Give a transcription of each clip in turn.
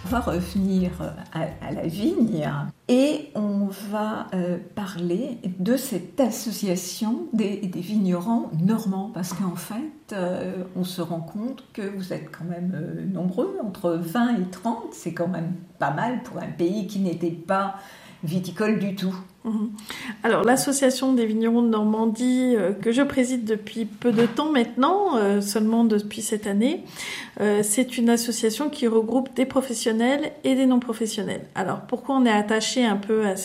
va revenir à la vigne et on va parler de cette association des vignerons normands, parce qu'en fait, on se rend compte que vous êtes quand même nombreux, entre 20 et 30, c'est quand même pas mal pour un pays qui n'était pas viticole du tout. Alors, l'association des vignerons de Normandie, que je préside depuis peu de temps maintenant, seulement depuis cette année, c'est une association qui regroupe des professionnels et des non-professionnels. Alors, pourquoi on est attaché un peu à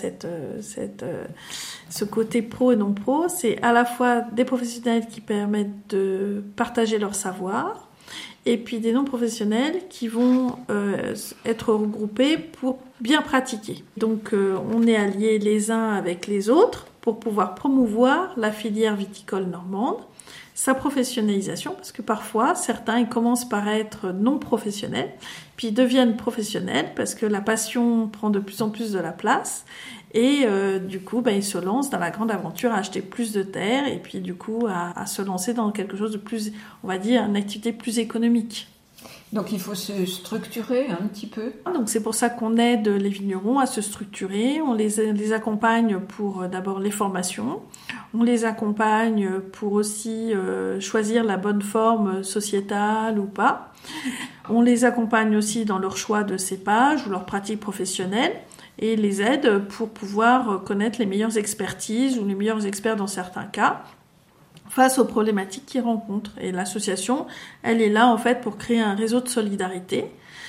ce côté pro et non pro? C'est à la fois des professionnels qui permettent de partager leur savoir, et puis des non-professionnels qui vont être regroupés pour bien pratiquer. Donc on est alliés les uns avec les autres pour pouvoir promouvoir la filière viticole normande, sa professionnalisation, parce que parfois certains ils commencent par être non-professionnels, puis ils deviennent professionnels parce que la passion prend de plus en plus de la place. Et du coup, ils se lancent dans la grande aventure à acheter plus de terres et puis du coup à se lancer dans quelque chose de plus, on va dire, une activité plus économique. Donc il faut se structurer un petit peu. Donc c'est pour ça qu'on aide les vignerons à se structurer. On les accompagne pour d'abord les formations. On les accompagne pour aussi choisir la bonne forme sociétale ou pas. On les accompagne aussi dans leur choix de cépage ou leur pratique professionnelle. Et les aide pour pouvoir connaître les meilleures expertises ou les meilleurs experts dans certains cas face aux problématiques qu'ils rencontrent. Et l'association, elle est là en fait pour créer un réseau de solidarité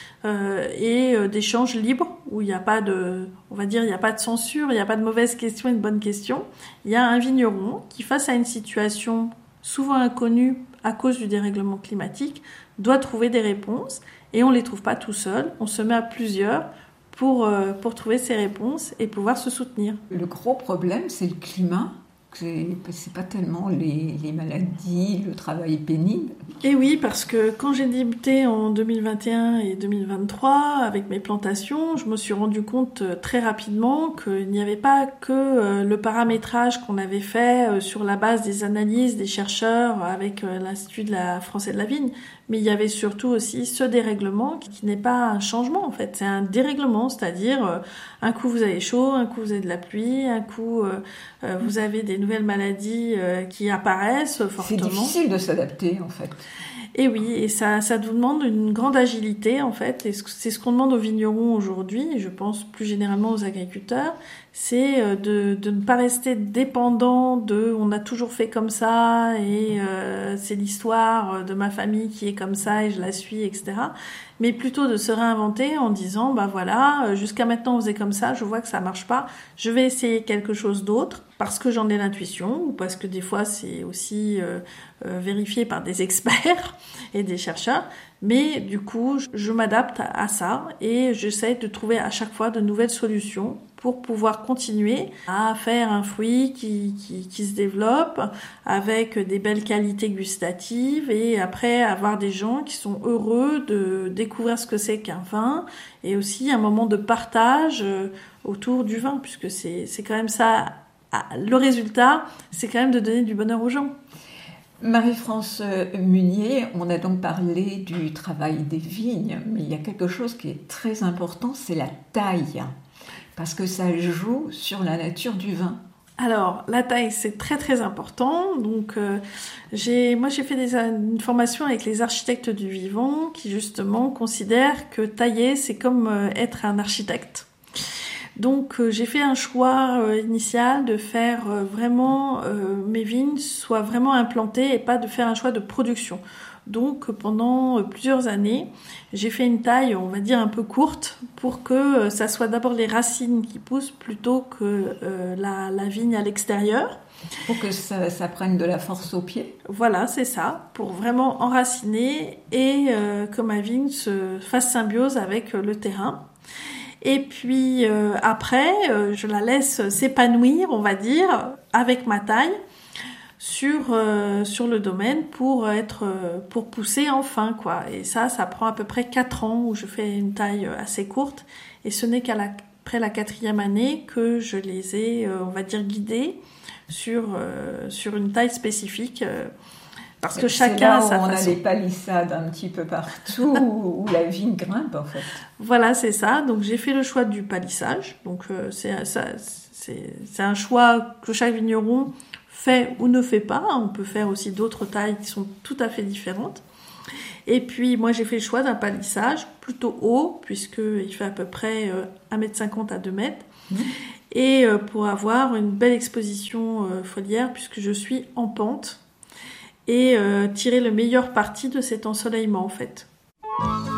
et d'échanges libres où il n'y a pas de, on va dire, il n'y a pas de censure, il n'y a pas de mauvaise question et de bonne question. Il y a un vigneron qui, face à une situation souvent inconnue à cause du dérèglement climatique, doit trouver des réponses et on ne les trouve pas tout seul, on se met à plusieurs pour trouver ces réponses et pouvoir se soutenir. Le gros problème, c'est le climat. C'est pas tellement les maladies, le travail pénible. Et oui, parce que quand j'ai débuté en 2021 et 2023 avec mes plantations, je me suis rendu compte très rapidement qu'il n'y avait pas que le paramétrage qu'on avait fait sur la base des analyses des chercheurs avec l'Institut de la français de la vigne, mais il y avait surtout aussi ce dérèglement qui n'est pas un changement en fait, c'est un dérèglement, c'est-à-dire un coup vous avez chaud, un coup vous avez de la pluie, un coup vous avez des nouvelles maladies qui apparaissent fortement. C'est difficile de s'adapter en fait. Et oui, et ça vous demande une grande agilité en fait, et c'est ce qu'on demande aux vignerons aujourd'hui, et je pense plus généralement aux agriculteurs, c'est de ne pas rester dépendant de on a toujours fait comme ça et c'est l'histoire de ma famille qui est comme ça et je la suis, etc. Mais plutôt de se réinventer en disant voilà, jusqu'à maintenant on faisait comme ça, je vois que ça marche pas, je vais essayer quelque chose d'autre parce que j'en ai l'intuition ou parce que des fois c'est aussi vérifié par des experts et des chercheurs. Mais du coup, je m'adapte à ça et j'essaie de trouver à chaque fois de nouvelles solutions pour pouvoir continuer à faire un fruit qui se développe avec des belles qualités gustatives et après avoir des gens qui sont heureux de découvrir ce que c'est qu'un vin et aussi un moment de partage autour du vin puisque c'est quand même ça, le résultat, c'est quand même de donner du bonheur aux gens. Marie-France Munier, on a donc parlé du travail des vignes, mais il y a quelque chose qui est très important, c'est la taille, parce que ça joue sur la nature du vin. Alors, la taille, c'est très très important. Donc, j'ai fait une formation avec les architectes du vivant qui justement considèrent que tailler, c'est comme être un architecte. Donc j'ai fait un choix initial de faire vraiment mes vignes soient vraiment implantées et pas de faire un choix de production. Donc pendant plusieurs années, j'ai fait une taille, on va dire un peu courte, pour que ça soit d'abord les racines qui poussent plutôt que la vigne à l'extérieur. Pour que ça prenne de la force au pied. Voilà, c'est ça, pour vraiment enraciner et que ma vigne se fasse symbiose avec le terrain. Et puis après, je la laisse s'épanouir, on va dire, avec ma taille sur le domaine pour pousser enfin quoi. Et ça prend à peu près 4 ans où je fais une taille assez courte. Et ce n'est qu'après la 4e année que je les ai, on va dire, guidés sur une taille spécifique Parce que c'est chacun là a où sa on façon. a des palissades un petit peu partout, où la vigne grimpe en fait. Voilà, c'est ça. Donc j'ai fait le choix du palissage. Donc c'est un choix que chaque vigneron fait ou ne fait pas. On peut faire aussi d'autres tailles qui sont tout à fait différentes. Et puis moi j'ai fait le choix d'un palissage plutôt haut, puisqu'il fait à peu près 1,50 m à 2 mètres. Et pour avoir une belle exposition foliaire, puisque je suis en pente, et tirer le meilleur parti de cet ensoleillement en fait.